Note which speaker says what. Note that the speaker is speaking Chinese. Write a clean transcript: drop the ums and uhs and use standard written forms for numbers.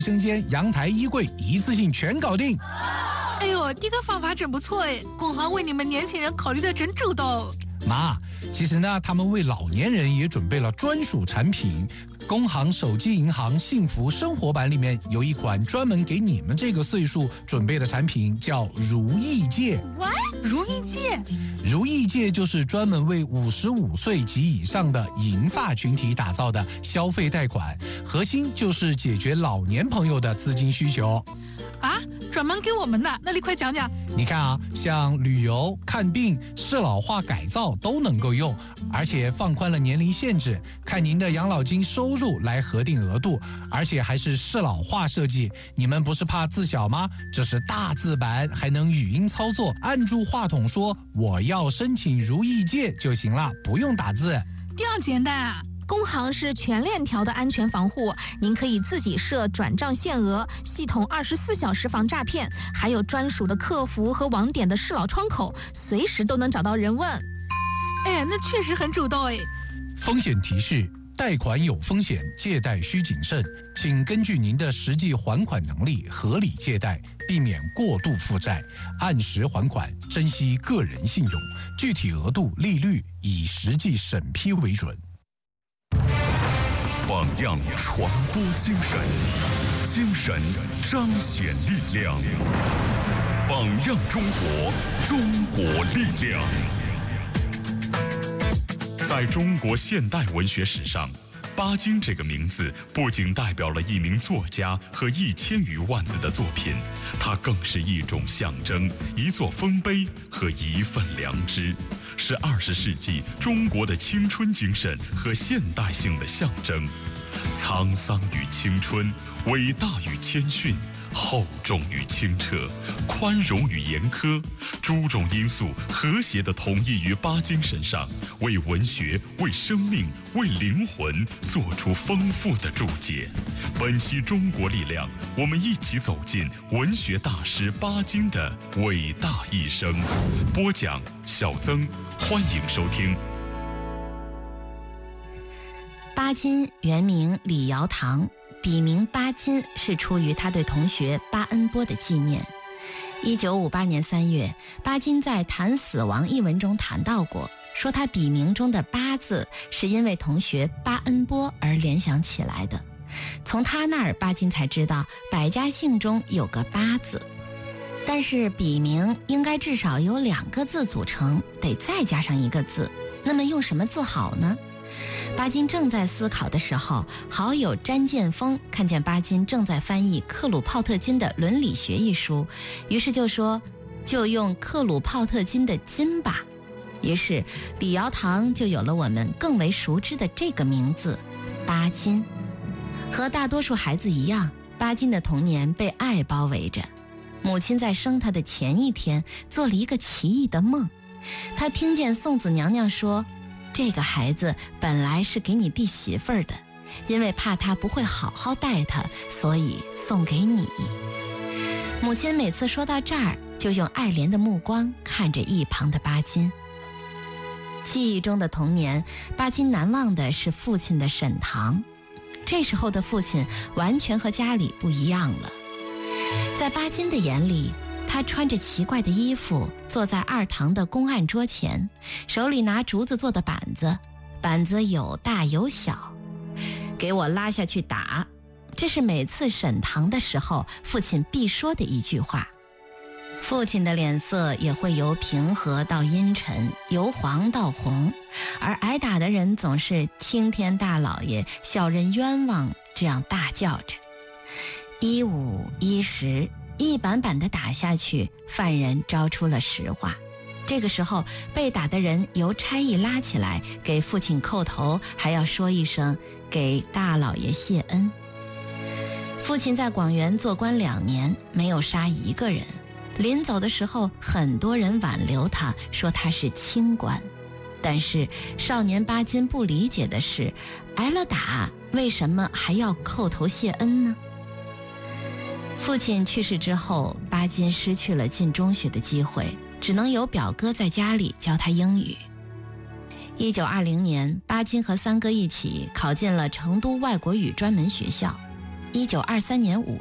Speaker 1: 生间、阳台、衣柜一次性全搞定。
Speaker 2: 哎呦，这个方法真不错哎，工行为你们年轻人考虑的真周到。
Speaker 1: 妈，其实呢，他们为老年人也准备了专属产品。工行手机银行幸福生活版里面有一款专门给你们这个岁数准备的产品，叫如意戒。
Speaker 2: 如意戒？
Speaker 1: 如意戒就是专门为55岁及以上的银发群体打造的消费贷款，核心就是解决老年朋友的资金需求。
Speaker 2: 啊，专门给我们的，那你快讲讲。
Speaker 1: 你看啊，像旅游、看病、适老化改造都能够用，而且放宽了年龄限制，看您的养老金收入来核定额度，而且还是适老化设计。你们不是怕字小吗？这是大字版，还能语音操作，按住话筒说我要申请如意戒就行了，不用打字。
Speaker 2: 这样简单啊？
Speaker 3: 工行是全链条的安全防护，您可以自己设转账限额，系统24小时防诈骗，还有专属的客服和网点的适老窗口，随时都能找到人问。
Speaker 2: 哎，那确实很周到哎。
Speaker 1: 风险提示：贷款有风险，借贷需谨慎，请根据您的实际还款能力合理借贷，避免过度负债，按时还款，珍惜个人信用，具体额度、利率以实际审批为准。
Speaker 4: 榜样传播精神，精神彰显力量。榜样中国，中国力量。在中国现代文学史上，巴金这个名字不仅代表了一名作家和1000余万字的作品，它更是一种象征，一座丰碑和一份良知，是20世纪中国的青春精神和现代性的象征。沧桑与青春，伟大与谦逊，厚重与清澈，宽容与严苛，诸种因素和谐地统一于巴金身上，为文学、为生命、为灵魂做出丰富的注解。本期中国力量，我们一起走进文学大师巴金的伟大一生。播讲小曾，欢迎收听。
Speaker 5: 巴金原名李尧棠，笔名巴金，是出于他对同学巴恩波的纪念。1958年3月，巴金在谈死亡一文中谈到过，说他笔名中的巴字是因为同学巴恩波而联想起来的。从他那儿，巴金才知道百家姓中有个巴字，但是笔名应该至少由2个字组成，得再加上1个字，那么用什么字好呢？巴金正在思考的时候，好友詹建峰看见巴金正在翻译克鲁泡特金的《伦理学》一书，于是就说就用克鲁泡特金的金吧。于是李尧棠就有了我们更为熟知的这个名字巴金。和大多数孩子一样，巴金的童年被爱包围着。母亲在生他的前一天做了一个奇异的梦，他听见送子娘娘说，这个孩子本来是给你弟媳妇儿的，因为怕他不会好好待他，所以送给你。母亲每次说到这儿，就用爱怜的目光看着一旁的巴金。记忆中的童年，巴金难忘的是父亲的沈堂。这时候的父亲完全和家里不一样了。在巴金的眼里，他穿着奇怪的衣服，坐在2堂的公案桌前，手里拿竹子做的板子，板子有大有小。给我拉下去打，这是每次审堂的时候父亲必说的一句话。父亲的脸色也会由平和到阴沉，由黄到红，而挨打的人总是青天大老爷，小人冤枉，这样大叫着。1、5、1、10，一板板地打下去，犯人招出了实话。这个时候，被打的人由差役拉起来，给父亲叩头，还要说一声给大老爷谢恩。父亲在广元做官2年，没有杀1个人。临走的时候，很多人挽留他，说他是清官。但是少年巴金不理解的是，挨了打，为什么还要叩头谢恩呢？父亲去世之后，巴金失去了进中学的机会，只能由表哥在家里教他英语。1920年，巴金和3哥一起考进了成都外国语专门学校。 1923年5